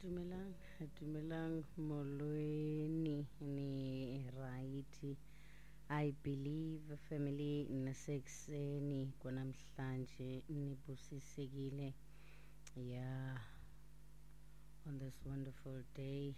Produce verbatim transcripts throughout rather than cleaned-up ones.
Dumelang, dumelang molweni ni right. I believe family nasekuseni kwanamhlanje nibusisekile. Yeah, on this wonderful day,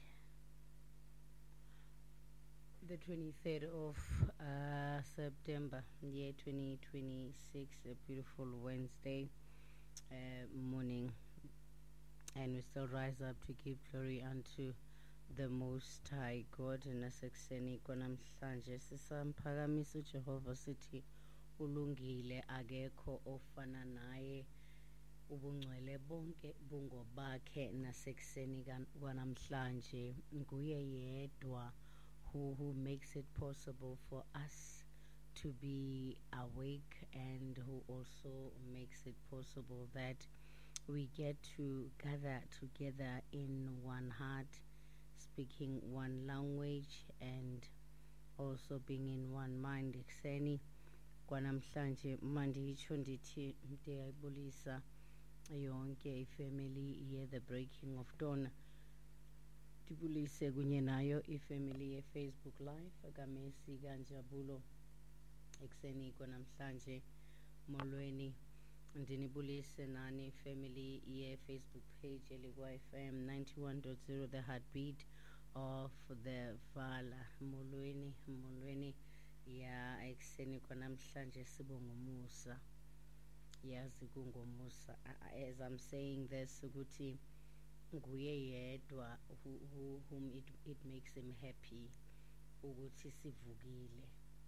the twenty-third of uh, September, year twenty twenty-six, a beautiful Wednesday uh, morning. And we still rise up to give glory unto the Most High God. Nasekuseni kwanamhlanje sisamphakamisa uJehova sithi ulungile, akekho ofana naye, ubungcwele bonke bungobakhe. Nasekuseni kwanamhlanje nguye yedwa who who makes it possible for us to be awake, and who also makes it possible that we get to gather together in one heart, speaking one language, and also being in one mind. Ekuseni kwanamhlanje manditsho ndithi ndiyayibulisa yonke ifamily ye The Breaking of Dawn, ndibulise kunye nayo ifamily ye Facebook Live kaMercy kaNjabulo. Ekuseni kwanamhlanje molweni ndinibulise nani family ye Facebook page elikwa F M ninety-one point zero, the heartbeat of the Vala. Molweni, molweni. Ya ekuseni kwanamhlanje sibonga umusa, yazi kungomusa. As I'm saying this, ukuthi nguye yedwa who, who, whom it, it makes him happy ukuthi sivukile.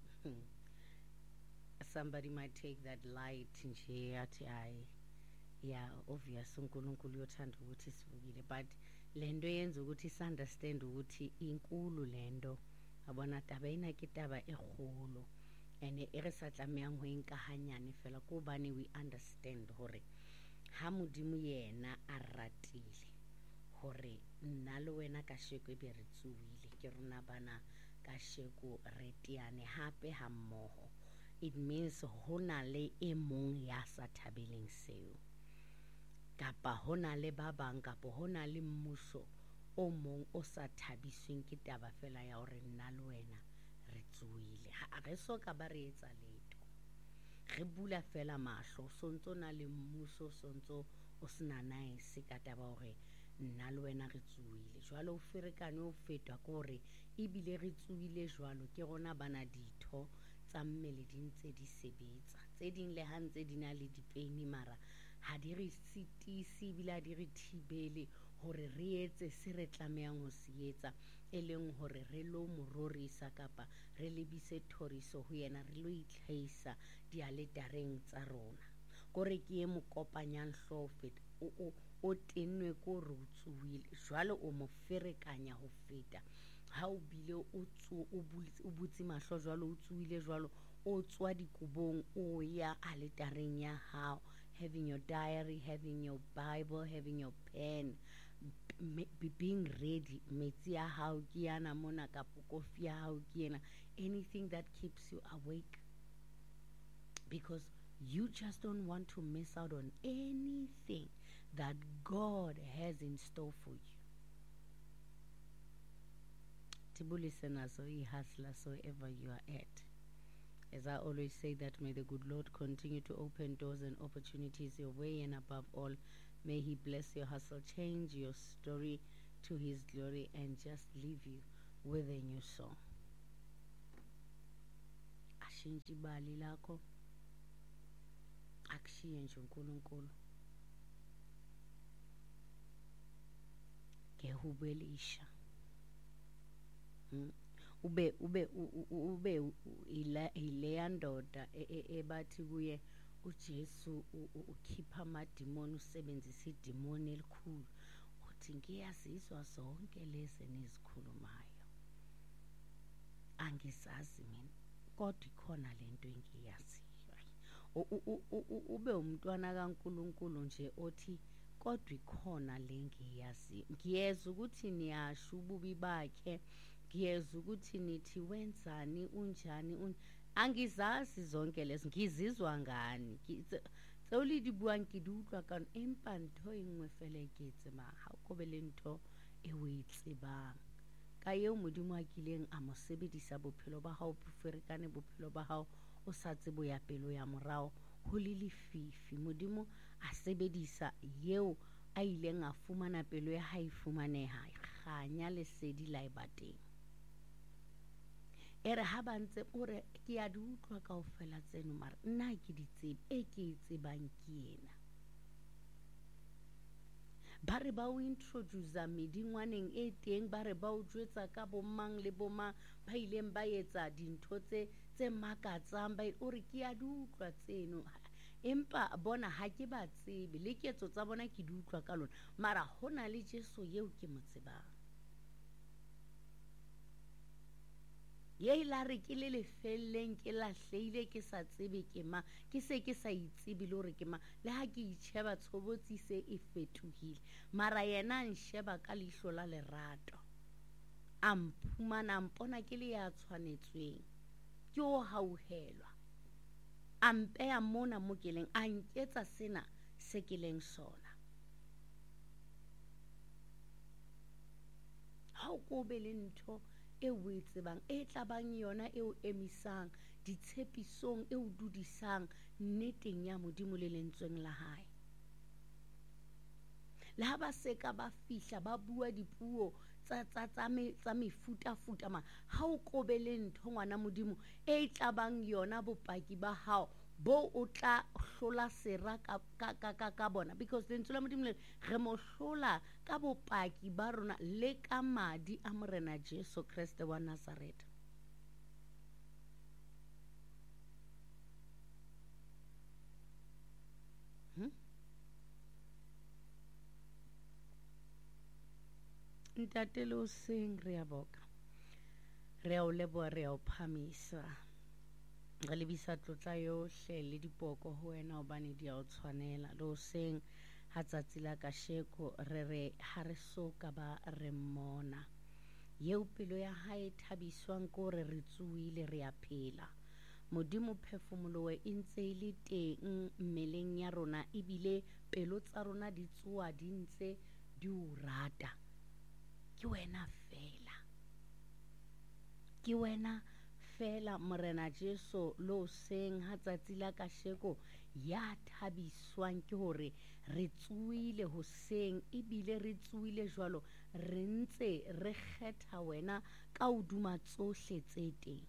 Somebody might take that light nje athi hayi, yeah, obvious uNkulunkulu uyothanda ukuthi sivukile, but lento yenza ukuthi si-understand ukuthi inkulu lento abona taba ena ke taba e kgolo, and e re sa tlamehang ho inkahanyane fela ko bane we understand hore ha Modimo yena a ratile hore nna le wena ka sheko be re tsuwile, ke rona bana ka sheko re tiane hape ha mmoho. It means hona le e mong ya sa thabeleng seo, kapa hona le ba bang, kapa hona le mmuso o mong o sa thabisweng ke taba fela ya hore nna le wena re tsuwile. Ha re soka ba re etsa letho, re bula fela mahlo, sontso na le mmuso, sontso o sena nice ka taba hore nna le wena re tsuwile. Jwale o ferekane o fetwa ke hore ebile re tsuwile jwalo ke rona bana ditho tsa mmele di ntse di sebetsa, tse ding le ha ntse di na le dipeini mara ha di re sitise ebile ha di re thibele hore re etse se re tlamehang ho se etsa, e leng hore re lo mo rorisa kapa re lebise thoriso ho yena, re lo itlhaisa dialetareng tsa rona. Kore ke e mo kopanyang hlooho o o o tennwe ko re o tsuwile, jwale o mo ferekanya ho feta ha o bile o tsu o butse mahlo jwalo o tsuwile jwalo o tswa dikobong o ya aletareng ya hao, having your diary, having your Bible, having your pen, being ready. Metsi ya hao ke yana mona kapa kofi ya hao ke ena, anything that keeps you awake, because you just don't want to miss out on anything that God has in store for you. Tibulise nazo ihasla so ever you are at. As I always say, that may the good Lord continue to open doors and opportunities your way, and above all, may He bless your hustle, change your story to His glory, and just leave you with a new song. Ashinji bali lako akushiye nje uNkulunkulu ngehubelisha. Hmm. ube ube ube ila ileya ndoda ebathi kuye uJesu ukhipha amadimoni, usebenzisa idimoni elikhulu, uthi ngiyazizwa zonke lezi nizikhulumayo, angisazi mina kodwa ikhona lento engiyaziyo. Ube umntwana kaNkulunkulu nje othi kodwa ikhona lengiyaziyo. Ngiyeza ukuthi niyasho ububi bakhe, ngiyeza ukuthi nithi wenzani unjani un angizazi zonke lezi, ngizizwa ngani. It's tseo le di buang ke di utlwa ka empa ntho e nngwe fela e ke e tsebang ha o ko be le ntho e o e tsebang ka eo Modimo a kileng a mo sebedisa bophelo ba hao ferekane bophelo ba hao o sa tsebo ya pelo ya morao ho le lefifi. Modimo a sebedisa eo a ileng a fumana pelo ya hae fumaneha kganya lesedi la ebateng ere ha ba ntse o re ke a di utlwa kaofela tseno mara nna ke di tsebe e ke e tsebang ke ena. Ba re ba o introduce medingwaneng e teng ba re ba o jwetsa ka bomang le bomang ba ileng ba etsa dintho tse tse makatsang ba o re ke a di utlwa tseno empa bona ha ke ba tsebe le ketso tsa bona ke di utlwa ka lona mara hona le Jesu yeo ke mo tsebang. Ye la re ke le lefelleng ke lahlehile ke sa tsebe ke ma ke se ke sa itsebe le hore ke ma le ha ke itsheba tshobotsi se e fetohile mara yena nsheba ka leihlo la lerato a mphumana mpona ke le ya tshwanetsweng ke o hauhelwa a mpeya mona mo keleng a nketsa sena se ke leng sona. Ha o ko be le ntho e o e tsebang e tlabang yona e o emisang ditshepisong e o dudisang nneteng ya Modimo le lentsweng la hae. Le ha ba seka ba fihla ba bua dipuo tsa tsa tsa me tsa mefutafuta ma ha o ko be le ntho ngwana Modimo e tlabang yona bopaki ba hao bo o tla hlola sera ka ka ka ka bona because lentswe la Modimo le re mo hlola ka bopaki ba rona le ka madi a morena Jesu Kriste wa Nazareth. hmm? Ntate le hoseng re a boka re a o leboha re a o phamisa re lebisa tlotla yohle le dipoko ho wena hobane di a o tshwanela le hoseng ha tsatsi la kasheko re re ha re soka ba re mmona yeo pelo ya hae thabiswang ko re re tsuile re a phela Modimo phefumoloho e ntse e le teng mmeleng ya rona ebile pelo tsa rona di tsoa di ntse di o rata ke wena fela ke wena fela morena Jesu lo seng ha tsatsi la kasheko ya thabiswang ke hore re tsuile hoseng ebile re tsuile jwalo re ntse re kgetha wena ka hoduma tsohle tse teng.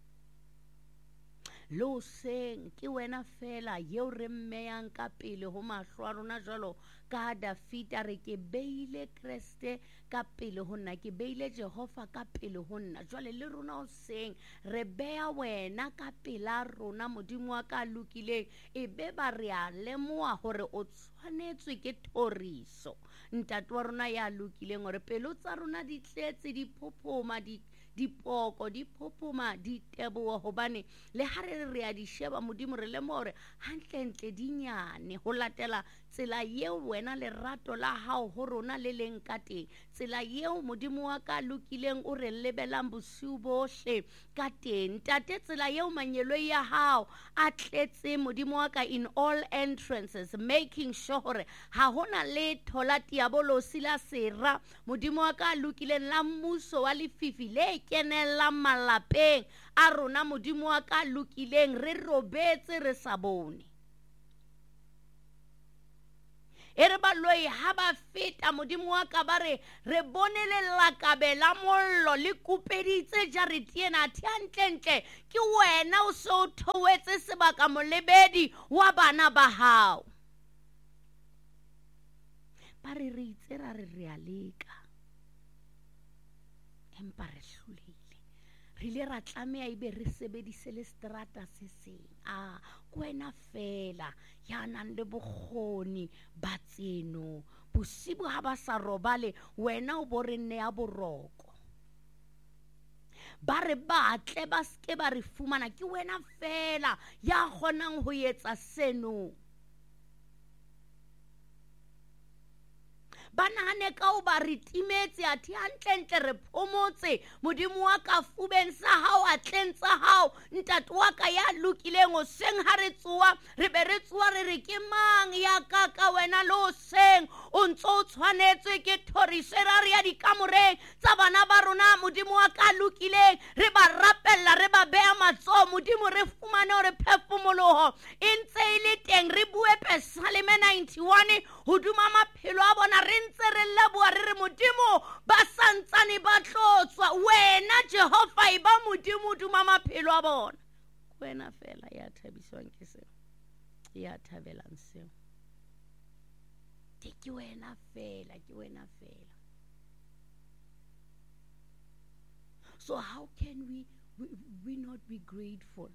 Lo seng ke wena fela yeo re mmeyang ka pele ho mahlo a rona jwalo ka Dafita re ke beile Kriste ka pele ho nna ke beile Jehova ka pele ho nna jwale le rona ho seng re beya wena ka pela rona Modimo wa ka lokileng e be ba re a lemoa hore o tshwanetswe ke thoriso ntate wa rona ya lokileng hore pelo tsa rona di tletse di phophoma di dipoko di phopoma di teboha hobane le ha re re a di sheba Modimo re lemoha hore hantlentle di nyane ho latela tsela yeo wena lerato la hao ho rona le leng ka teng tsela yeo Modimo wa ka lokileng o re lebelang bosiu bohle ka teng tate tsela yeo manyelo ya hao a tletse Modimo wa ka in all entrances making sure hore ha hona letho la diabolosi la sera Modimo wa ka lokileng la mmuso wa lefifi le kenella malapeng a rona Modimo wa ka lokileng re robetse re sa bone ere ba loi ha ba feta Modimo wa ka ba re re bone le lakabe la mollo le kupeditse jarete ena thi hantlentle ke wena o so thowetse sebaka molebedi wa bana ba hao ba re re itse ra re re a leka empa re hlolehile re ile ra tlameha ebe re sebedise le strata se seng a kwena fela ya nang le bokgoni ba tseno bosibu ha ba sa robale wena o bo re nne ya boroko ba re batle ba ske ba re fumana ke wena fela ya kgonang ho etsa seno ba nahane ka o ba re timetse athi hantlentle re phomotse modimo wa ka fubeng sa hao a tleng tsa hao ntate wa ka ya lokileng o seng ha re tsoa re be re tsoa re re ke mang ya ka ka wena lo seng o ntso o tshwanetswe ke thoriso e ra re ya dikamoreng tsa bana ba rona modimo wa ka lokileng re ba rapella re ba beha matsoho modimo re fumane hore phefumoloho e ntse e le teng re bue Psalme ninety-one hoduma maphelo a bona re ntse re leboha re re modimo ba santsane ba tlotswa wena Jehova e ba modimo hoduma maphelo a bona wena fela ya thabiswang ke seo ya thabelang seo ke wena fela ke wena fela. So how can we we, we not be grateful?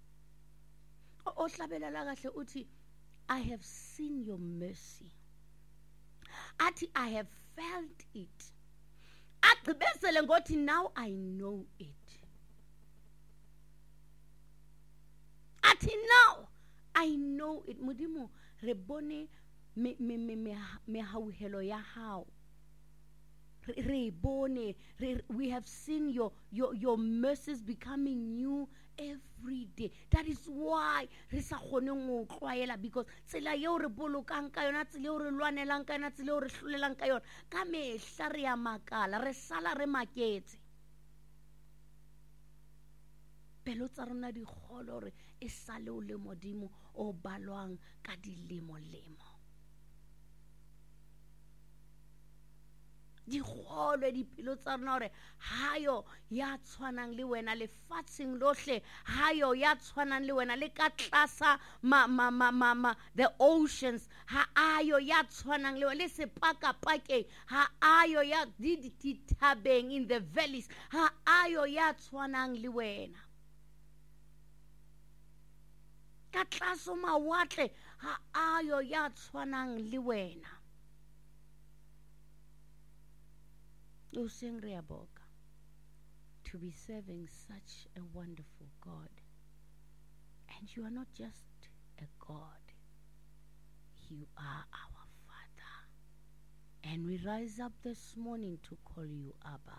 O hlabelela kahle uthi I have seen your mercy. Athi I have felt it. Agqibezele ngothi now I know it. Athi now I know it. Modimo re bone me me me me me hauhelo ya hao. Re bone we have seen your your your mercies becoming new every day. That is why re sa kgoneng go tlwaela, because tsela yeo re bolokang ka yona, tsela yeo re lwanelang ka yona, tsela yeo re hlolelang ka yona ka mehla re ya makala, re sala re maketse. Pelo tsa rona di kgolo hore e sale o le Modimo o balwang ka dilemo-lemo. Di kgolwe dipelo tsa rona hore hayo ya tshwanang le wena lefatsheng lohle, hayo ya tshwanang le wena le ka tlasa ma ma ma ma ma the oceans, ha ayo ya tshwanang le wena le sepakapake, ha ayo ya dithabeng in the valleys, ha ayo ya tshwanang le wena ka tlasa mawatle, ha ayo ya tshwanang le wena. O seng re aboka to be serving such a wonderful God. And you are not just a God, you are our Father. And we rise up this morning to call you Abba.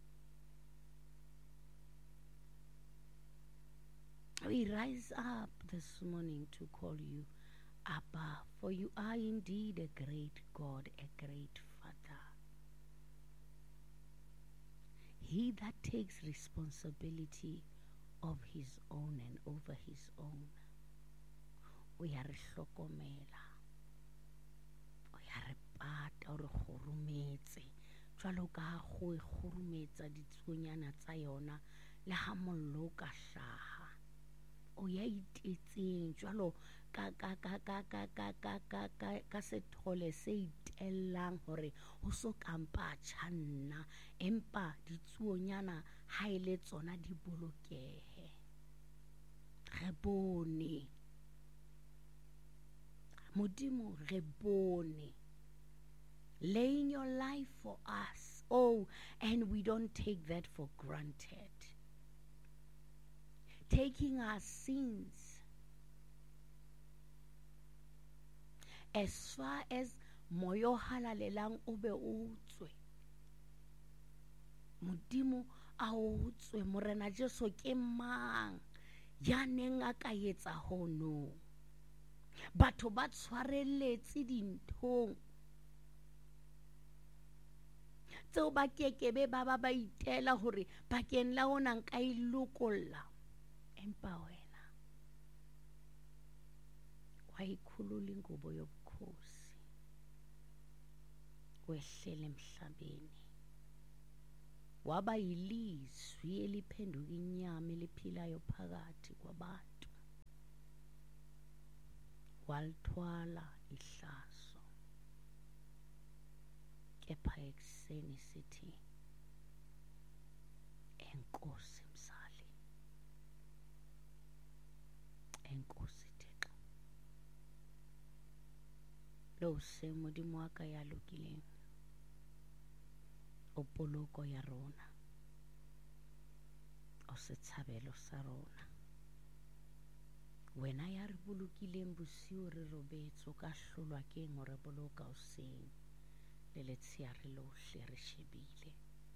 We rise up this morning to call you Abba, for you are indeed a great God, a great Father. He that takes responsibility of his own and over his own. O ya re hlokomela, o ya re pata, o re kgorometse jwalo ka ha go e kgorometsa ditsuonyana tsa yona le ha mollo o ka hlaha. O ya itetseng jwalo ka ka ka ka ka ka ka ka ka ka sethole se itellang hore ho so kampa tjhanna, empa ditsuonyana ha ile tsona di bolokehe. Re bone Modimo, re bone laying your life for us. Oh, and we don't take that for granted. Taking our sins as far as moyo halalelang o be o tswe. Modimo a o tswe, Morena Jesu ke mang ya neng a ka etsa hono. Batho ba tshwarelletse dinthong tseo ba kekebe ba ba ba itela hore bakeng la ona nka ilokolla, empa wena wa ikhulula ingubo yobukhosi wehlele emhlabeni, waba yilizwi eliphenduka inyama eliphilayo phakathi kwabantu, walithwala ihlazo. Kepha ekuseni sithi enkosi mzali, enkosi Thixo. Lo se Modimo wa ka ya lokileng, o poloko ya rona, o setshabelo sa rona. Wena ya re bolokileng bosiu re robetse, o ka hlolwa ke eng hore boloka hoseng. le letshehare lohle re shebile.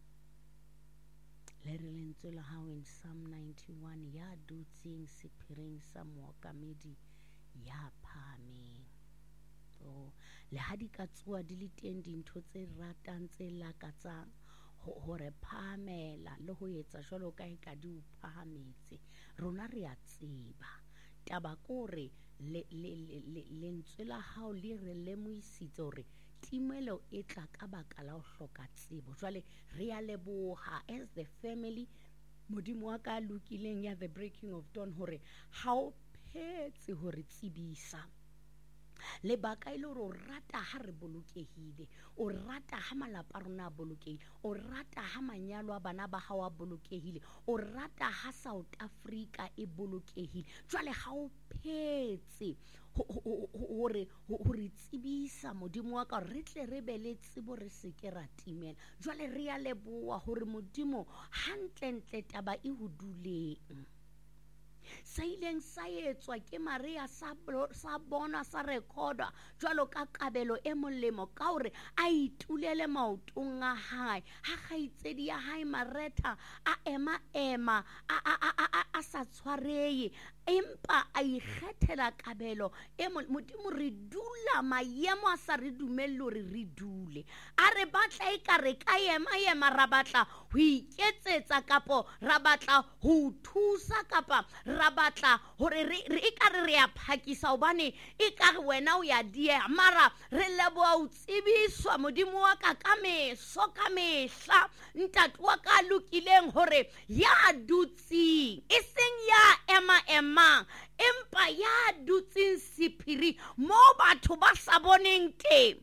Le re lentswe la hao in Psalm ninety-one, ya dutseng sephiring sa mookamedi ya phahameng. So le ha di ka tsuwa di le teng dintho tse ratang tse lakatsang hore phahamela le ho etsa jwalo ka eka di o phahametse, rona re a tseba taba kore le lentswe la hao le re lemoisitse hore timelo e tla ka baka la ho hloka tsebo. Jwale re a leboha as the family, modimo wa ka lokileng ya the breaking of dawn, hore ha o phetse hore tsebisa lebaka ile hore o rata ha re bolokehile, o rata ha malapa rona a bolokehile, o rata ha manyalo a bana ba hao a bolokehile, o rata ha South Africa e bolokehile. Jwale ha o phetse hore hore tsebisa modimo wa ka re tle re be le tsebo, re se ke ra timela. Jwale re a leboha hore modimo hantle ntle taba e ho duleng sa ileng sa etswa ke Maria, sa sa bona sa recorda jwalo ka kabelo e molemo ka hore a itulele maotong a hae, ha kgaitsedi ya hae Mareta a ema ema a a a a sa tshwareye, empa a ikgethela kabelo e modimo. Re dula maemo a sa re dumelle hore re dule, a re batla e ka re ka ema ema ra batla ho iketsetsa kapo ra batla ho thusa kapa ra batla hore re e ka re re a phakisa hobane e ka re wena o ya dia. Mara re leboha o tsebiswa modimo wa ka ka meso ka mehla, ntate wa ka lokileng hore ya dutsing e seng ya ema ema, empa ya dutsing sephiri mo batho ba sa boneng teng,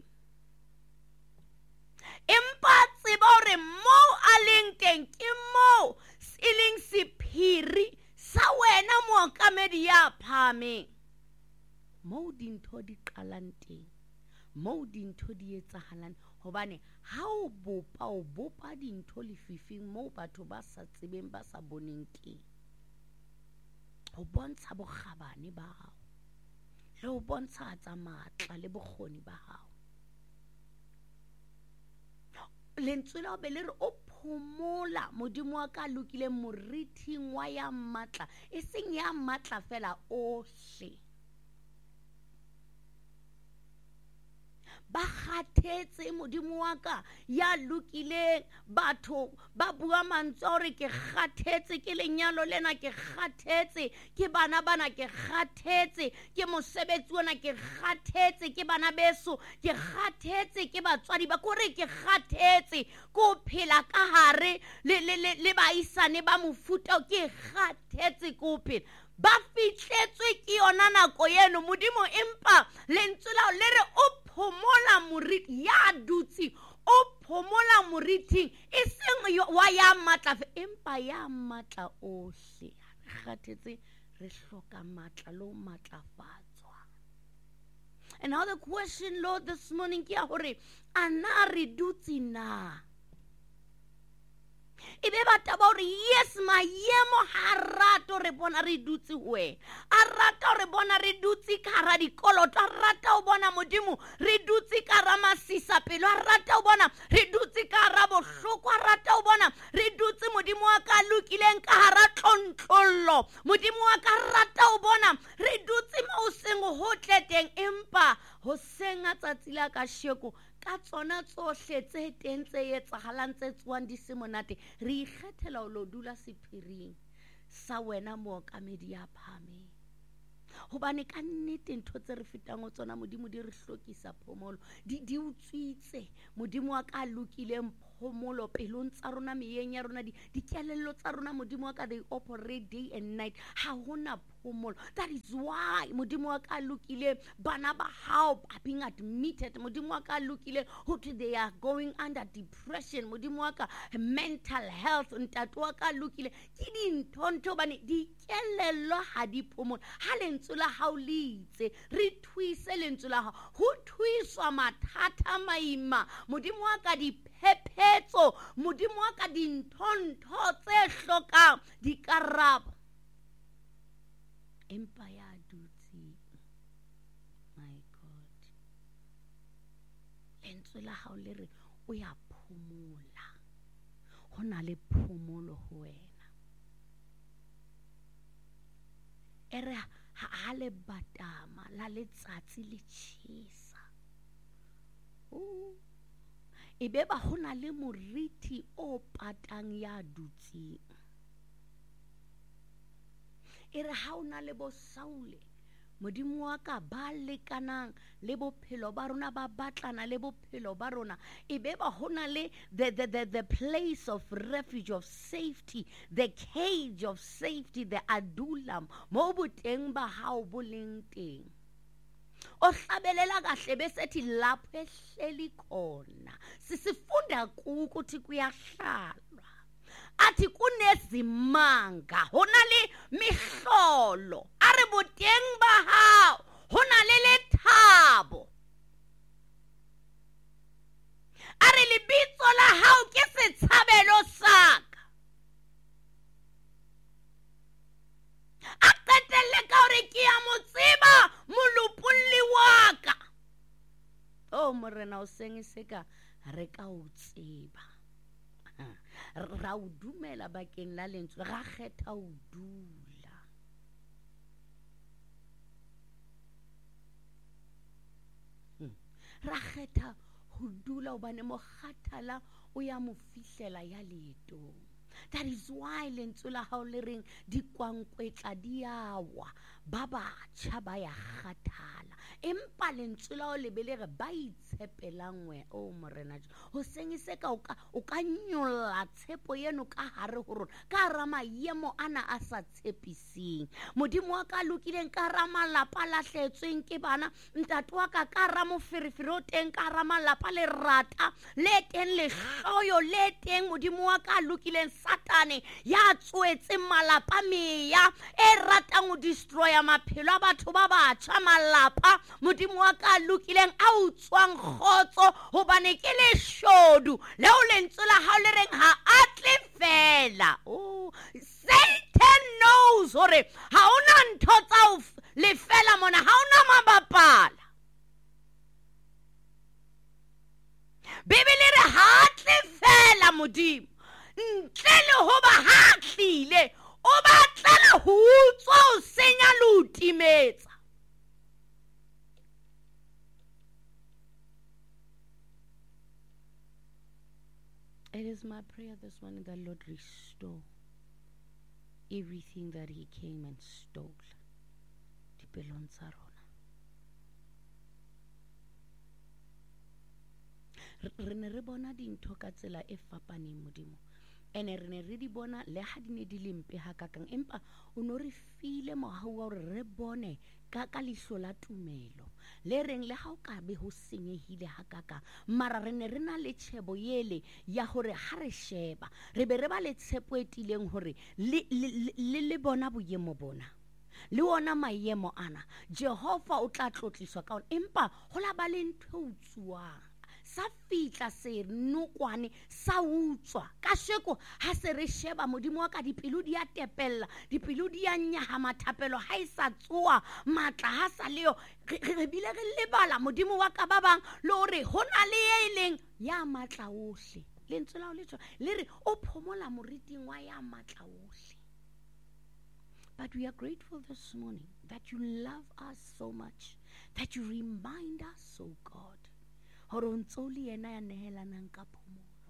empa tseba hore mo a leng teng ke mo e leng sephiri sa wena mookamedi ya phahameng, moo dintho di qalang teng, moo dintho di etsahalang. Hobane ha o bopa o bopa dintho lefifing moo batho ba sa tsebeng ba sa boneng teng, ho bontsha bokgabane ba hao le ho bontsha tsa matla le bokgoni ba hao. Lentswe la be le re o phomola modimo wa ka lokile morithing wa ya matla, e seng ya matla fela ohle. Ba kgathetse modimo wa ka ya lokileng, batho ba bua mantswe hore ke kgathetse ke lenyalo lena, ke kgathetse ke bana bana, ke kgathetse ke mosebetsi ona, ke kgathetse ke bana beso, ke kgathetse ke batswadi ba kore, ke kgathetse ko phela ka hare le le le, le baisane ba mofuta, ke kgathetse ko phela. Ba fihletswe ke yona nako eno modimo, empa lentswe la le re o phomola moriti ya dutsi, o phomola morithing e seng wa ya matla, empa ya matla ohle. Re kgathetse, re hloka matla lo matlafatswa. And now the question, Lord, this morning ke ya hore ana re dutsi na? E be bataba hore yes maemo ha rata re bona re dutse hwe, a rata re bona re dutse ka hara dikoloto, a rata ho bona modimo re dutse ka hara masisa pelo, a rata ho bona re dutse ka hara bohloko, a rata ho bona re dutse modimo wa ka lokileng ka hara tlontlollo, modimo wa ka rata ho bona re dutse mo seng ho tleteng, empa ho senga tsatsi la ka sheko ka tsona tsohle tse teng tse etsahalang tse tswang di se monate, re ikgethela ho lo dula sephiring sa wena mookamedi ya phahameng. Hobane ka nnete ntho tse re fetang ho tsona modimo di re hlokisa phomolo, di di utswitse modimo wa ka lokileng phomolo pelong tsa rona, meyeng ya rona, di dikelello tsa rona modimo wa ka, they operate day and night, ha hona phomolo. That is why modimo wa ka lokile bana ba hao are being admitted, modimo wa ka lokile who they are going under depression, modimo wa ka mental health, ntate wa ka lokile ke dintho ntho bane dikelello ha di phomolo. Ha lentswe la hao le itse re thuise lentswe la hao ho thuiswa mathata maima, modimo wa ka diphephetso, modimo wa ka dintho tse hlokang dikarabo, empa ya dutse. My God, lentswe la hao le re o ya phomola, ho na le phomolo ho wena. E re ha le batama la letsatsi le tjhesa, e be ba ho na le moriti o patang ya dutseng. E re ha o na le bo Saule, Modimo wa ka ba lekanang le bophelo ba rona, ba batlana le bophelo ba rona, e be ba ho na le the, the, the, the place of refuge, of safety, the cage of safety, the adulam, mo boteng ba hao bo leng teng. O hlabelela kahle besethi lapho ehleli khona sisifunda kuko ukuthi kuyahlalwa, athi kunezimanga, hona le mihlolo, are boteng ba hao hona le lethabo, are lebitso la hao ke setshabelo saka. A qetelle ka hore ke ya mo tseba molopolli wa ka. Oh morena o seng seka re ka o tseba, ra o dumela bakeng la lentswe, ra kgetha o dula. Ra kgetha ho dula hobane mokgathala o ya mo fihlela ya leetong. That is why lentswe la hao le reng dikwankwetla di awa, ba batjha ba ya kgathala, empa lentswe la hao le be le re ba itshepelang we. Oh morena ho sengise ka o ka nyolla tshepo yeno ka hare ho rona, ka hara maemo ana a sa tshepising. Modimo wa ka lokileng ka hara malapa lahletsweng ke bana, ntate wa ka ka hara moferefere o teng, ka hara malapa le rata le teng, le hloyo le teng. Modimo wa ka lokileng Satane ya tswetse malapa meya e ratang ho destroya maphelo a batho ba batjha, malapa Modimo wa ka lokileng a utswang khotso hobane ke leshodu leo lentswe la hao le reng ha atle fela. Oh, Satan knows hore ha ona ntho tsa le fela mona, ha ona mabapala. Bibele re ha atle fela Modimo, ntle le ho ba ha tlile o batlela ho utswa o senya le ho timetsa. It is my prayer this morning that Lord restore everything that he came and stole. Dipelong tsa rona re ne re bona dintho ka tsela e fapaneng Modimo, ene re ne re di bona le ha di ne di lempe hakakang, empa o no re file mohau wa hore re bone ka ka lihlo la tumelo le reng le ha o ka be ho senyehile hakakang, mara re ne re na le tshebo yele ya hore ha re sheba re be re ba le tshepo e tileng hore le le le bona boyemo bona, le ona maemo ana Jehova o tla tlotliswa ka ona. Empa ho la ba le ntho utsuwang sa fitla se nokwane sa utswa ka sheko ha se re sheba Modimo wa ka dipelo di a tepella, dipelo di a nyaha, mathapelo ha isa tsoa, matla ha sa leo, re bile re lebala Modimo wa ka ba bang le hore hona le e leng ya matla ohle. Lentswe la ho le re o phomola moriting wa ya matla ohle. But we are grateful this morning that you love us so much, that you remind us, oh God, hore o ntse o le yena ya nehelanang ka phomolo,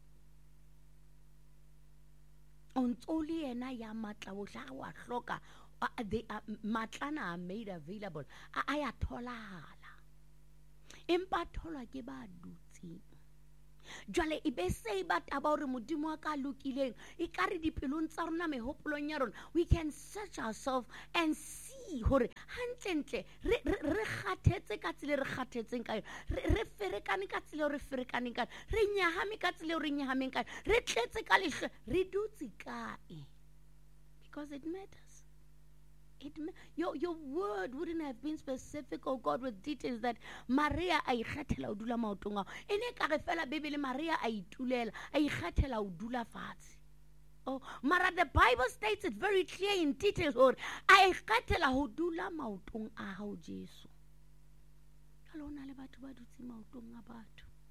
o ntse o le yena ya matla ohle. Ha wa hloka matlana are made available, a ya tholahala, empa tholwa ke ba dutseng. Jwale e be se ba taba hore Modimo wa ka lokileng e ka re dipelong tsa rona, mehopolong ya rona, we can search ourselves and see hore hantlentle re re kgathetse ka tsile re kgathetseng ka re ferekane ka tsile re ferekaneng ka re nyahame ka tsile re nyahameng ka re tletse ka lehlo re dutse kae, because it matters. It, your, your word wouldn't have been specific, oh God, with details that Maria a ikgethela o dula maotong ao. Ene ka re fela Bibele Maria a itulela a ikgethela o dula fatshe. Oh, mara the Bible states it very clear in details hore a ikgethela ho dula maotong a hao Jesu. Ka lona le batho ba dutse maotong a batho.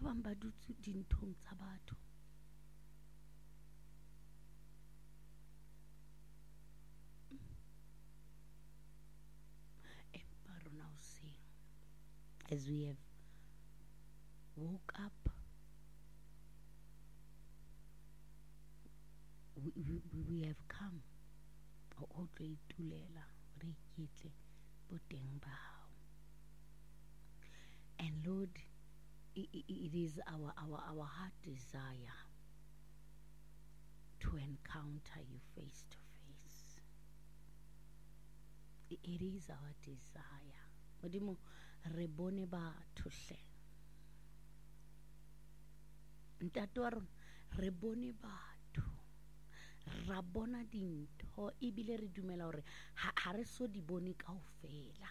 bang ba dutse dinthong tsa batho. Empa rona hoseng, as we have woke up, we, we, we have come o tlo itulela re iketle boteng ba hao. And Lord, it, it is our, our, our heart desire to encounter you face to face. It, it is our desire. Modimo re bone batho hle. Ntate wa rona re bone batho. Ra bona dintho ebile re dumela hore ha re so di bone kaofela.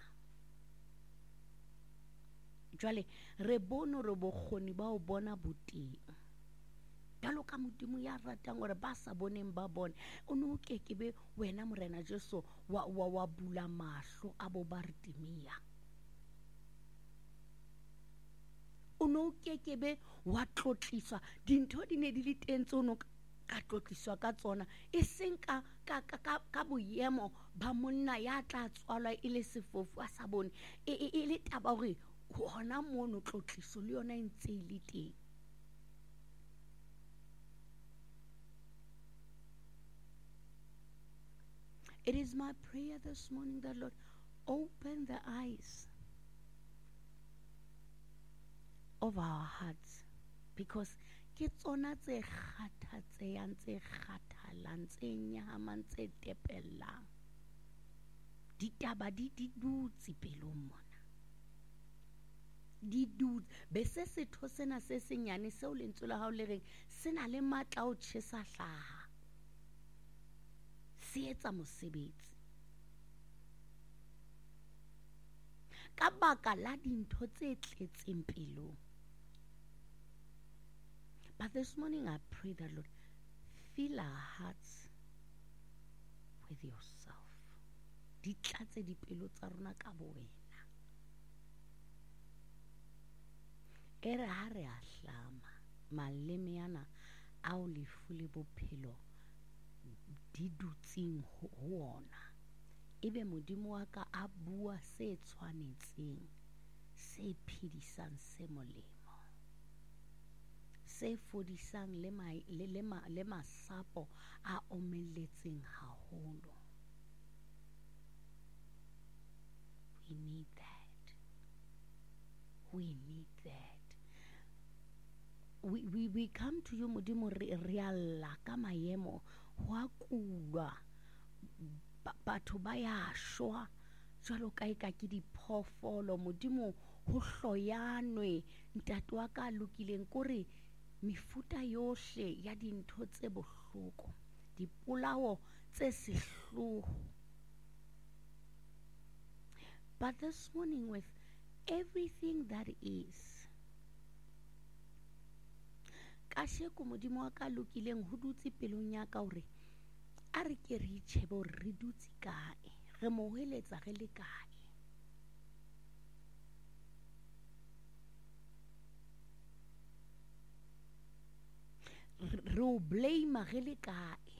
Jwale re bone hore bokgoni ba o bona boteng. Jwalo ka Modimo ya ratang hore ba sa boneng ba bone, o no kekebe wena Morena Jesu wa wa wa bula mahlo a bo Bartimea. O no kekebe wa tlotliswa dintho di ne di le teng tse o no ka tlotliswa ka tsona, e seng ka ka ka ka boemo ba monna ya tla tswalwa e le sefofu a sa bone, e le taba hore hona mono tlotliso le yona e ntse e le teng. It is my prayer this morning that Lord open the eyes of our hearts, because ke tsona tse kgathatseyang, tse kgathalang, tse nyahamang, tse tepellang. Ditaba di di dutse pelong mona. Di dutse. Be se setho sena se senyane seo lentswe la hao le reng se na le matla o tjhesa hlaha. Se etsa mosebetsi. Ka baka la dintho tse tletseng pelong. But this morning I pray that Lord, fill our hearts with yourself. Di tlatse dipelo tsa rona ka bo wena. Ere ha re a hlama maleme yana ao lefu le bophelo di dutseng ho ona. Ebe Modimo wa ka a bua se tshwanetseng, se phedisang, se molemo, se fodisang le ma le le ma le masapo a omelletseng haholo. We need that. We need that. We we we come to you Modimo re alla ka maemo wa kulwa. Batho ba ya shwa jwalo ka eka ke diphoofolo. Modimo ho hloyanwe ntate wa ka lokileng kore mefuta yohle ya dintho tse bohloko, dipolao tse sehloho. But this morning, with everything that is, kasheko Modimo wa ka lokileng ho dutse pelong ya ka hore a re ke re itjhebe hore re dutse kae, re mo hweletsa re le kae. Re o blame re le kae.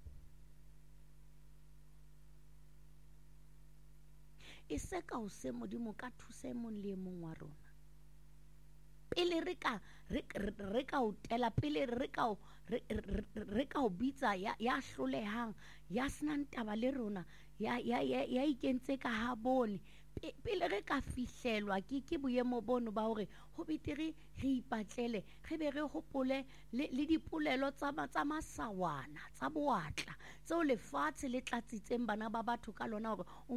E se ka o se Modimo ka thusa e mong le e mong wa rona. Pele re ka re ka o tela, pele re ka o re ka o bitsa ya ya hlolehang, ya senang taba le rona, ya ya ya ikentse ka ha bone, pele re ka fihlelwa ke ke boemo bono ba hore ho betere re ipatlele, re be re hopole le dipolelo tsa tsa masawana, tsa boatla tseo lefatshe le tlatsitseng bana ba batho ka lona hore